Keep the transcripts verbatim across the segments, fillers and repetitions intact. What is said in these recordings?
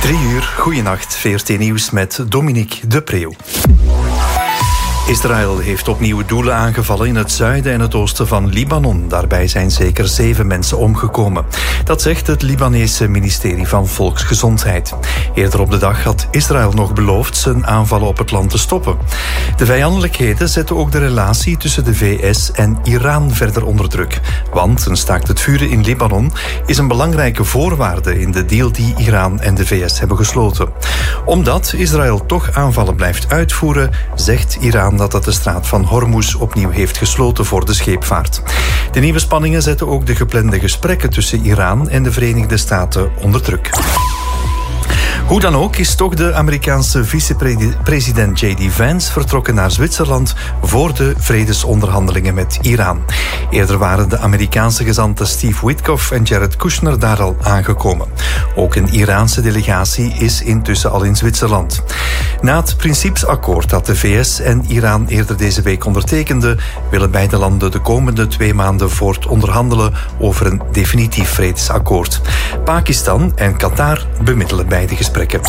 Drie uur, goeienacht, V R T Nieuws met Dominique de Preeuw. Israël heeft opnieuw doelen aangevallen in het zuiden en het oosten van Libanon. Daarbij zijn zeker zeven mensen omgekomen. Dat zegt het Libanese ministerie van Volksgezondheid. Eerder op de dag had Israël nog beloofd zijn aanvallen op het land te stoppen. De vijandelijkheden zetten ook de relatie tussen de V S en Iran verder onder druk. Want een staakt het vuren in Libanon is een belangrijke voorwaarde in de deal die Iran en de V S hebben gesloten. Omdat Israël toch aanvallen blijft uitvoeren, zegt Iran dat het de straat van Hormuz opnieuw heeft gesloten voor de scheepvaart. De nieuwe spanningen zetten ook de geplande gesprekken tussen Iran en de Verenigde Staten onder druk. Hoe dan ook is toch de Amerikaanse vicepresident J D Vance vertrokken naar Zwitserland voor de vredesonderhandelingen met Iran. Eerder waren de Amerikaanse gezanten Steve Witkoff en Jared Kushner daar al aangekomen. Ook een Iraanse delegatie is intussen al in Zwitserland. Na het principesakkoord dat de V S en Iran eerder deze week ondertekenden, willen beide landen de komende twee maanden voort onderhandelen over een definitief vredesakkoord. Pakistan en Qatar bemiddelen bij de gesprekken.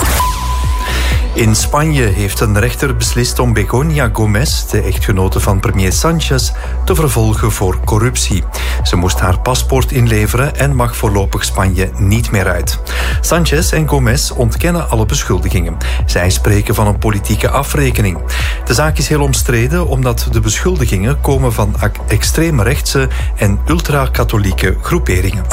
In Spanje heeft een rechter beslist om Begoña Gómez, de echtgenote van premier Sánchez, te vervolgen voor corruptie. Ze moest haar paspoort inleveren en mag voorlopig Spanje niet meer uit. Sánchez en Gómez ontkennen alle beschuldigingen. Zij spreken van een politieke afrekening. De zaak is heel omstreden omdat de beschuldigingen komen van extreemrechtse en ultra-katholieke groeperingen.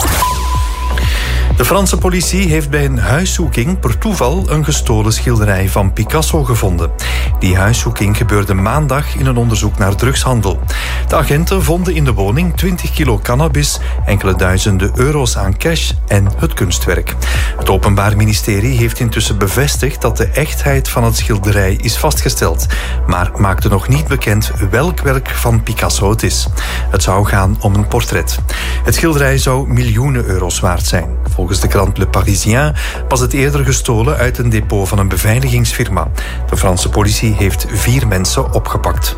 De Franse politie heeft bij een huiszoeking per toeval een gestolen schilderij van Picasso gevonden. Die huiszoeking gebeurde maandag in een onderzoek naar drugshandel. De agenten vonden in de woning twintig kilo cannabis, enkele duizenden euro's aan cash en het kunstwerk. Het Openbaar Ministerie heeft intussen bevestigd dat de echtheid van het schilderij is vastgesteld, maar maakte nog niet bekend welk werk van Picasso het is. Het zou gaan om een portret. Het schilderij zou miljoenen euro's waard zijn. Volgens de krant Le Parisien was het eerder gestolen uit een depot van een beveiligingsfirma. De Franse politie heeft vier mensen opgepakt.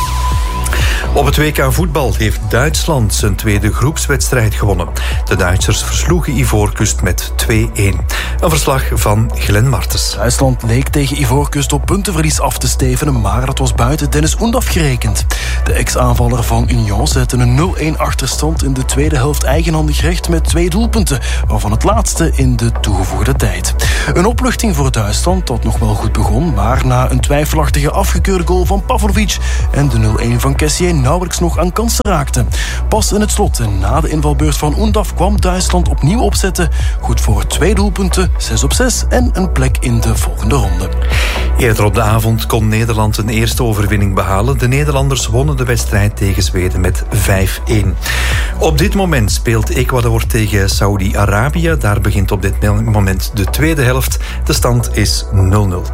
Op het W K voetbal heeft Duitsland zijn tweede groepswedstrijd gewonnen. De Duitsers versloegen Ivoorkust met twee-een. Een verslag van Glenn Martens. Duitsland leek tegen Ivoorkust op puntenverlies af te stevenen, maar dat was buiten Dennis Oend afgerekend. De ex-aanvaller van Union zette een nul-een achterstand in de tweede helft eigenhandig recht met twee doelpunten, waarvan het laatste in de toegevoegde tijd. Een opluchting voor Duitsland dat nog wel goed begon, maar na een twijfelachtige afgekeurde goal van Pavlovic en de nul-een van Kessié nauwelijks nog aan kansen raakte. Pas in het slot en na de invalbeurt van Oendaf kwam Duitsland opnieuw opzetten. Goed voor twee doelpunten, zes op zes en een plek in de volgende ronde. Eerder op de avond kon Nederland een eerste overwinning behalen. De Nederlanders wonnen de wedstrijd tegen Zweden met vijf-een. Op dit moment speelt Ecuador tegen Saudi-Arabië. Daar begint op dit moment de tweede helft. De stand is nul-nul.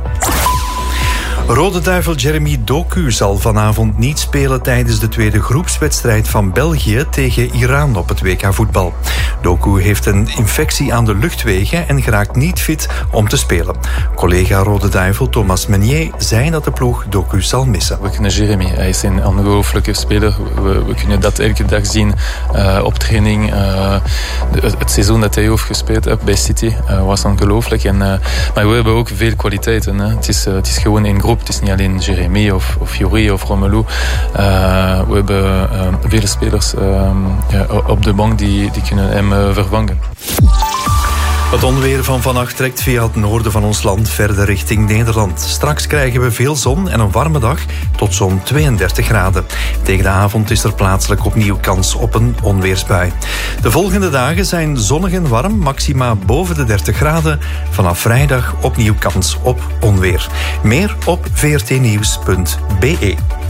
Rode Duivel Jeremy Doku zal vanavond niet spelen tijdens de tweede groepswedstrijd van België tegen Iran op het W K voetbal. Doku heeft een infectie aan de luchtwegen en geraakt niet fit om te spelen. Collega Rode Duivel Thomas Meunier zei dat de ploeg Doku zal missen. We kunnen Jeremy, hij is een ongelooflijke speler. We, we kunnen dat elke dag zien uh, op training. Uh, de, het seizoen dat hij heeft gespeeld uh, bij City uh, was ongelooflijk. En, uh, maar we hebben ook veel kwaliteiten. Hè. Het, is, uh, het is gewoon een groep. Het is niet alleen Jeremy of, of Yuri of Romelu. Uh, we hebben uh, veel spelers uh, op de bank die, die kunnen hem uh, vervangen. Het onweer van vannacht trekt via het noorden van ons land verder richting Nederland. Straks krijgen we veel zon en een warme dag tot zo'n tweeëndertig graden. Tegen de avond is er plaatselijk opnieuw kans op een onweersbui. De volgende dagen zijn zonnig en warm, maxima boven de dertig graden. Vanaf vrijdag opnieuw kans op onweer. Meer op v r t nieuws punt b e.